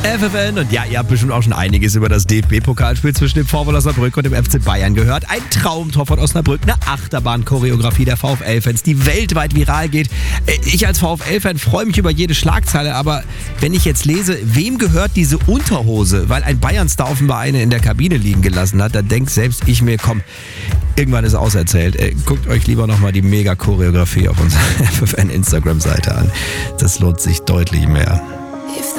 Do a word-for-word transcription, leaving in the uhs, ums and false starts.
F F N. Und ja, ihr habt bestimmt auch schon einiges über das D F B-Pokalspiel zwischen dem VfL Osnabrück und dem F C Bayern gehört. Ein Traumtor von Osnabrück, eine Achterbahn-Choreografie der VfL-Fans, die weltweit viral geht. Ich als VfL-Fan freue mich über jede Schlagzeile, aber wenn ich jetzt lese, wem gehört diese Unterhose, weil ein Bayern-Star offenbar eine in der Kabine liegen gelassen hat, dann denkt selbst ich mir, komm, irgendwann ist auserzählt. Guckt euch lieber nochmal die Mega-Choreografie auf unserer F F N-Instagram-Seite an. Das lohnt sich deutlich mehr.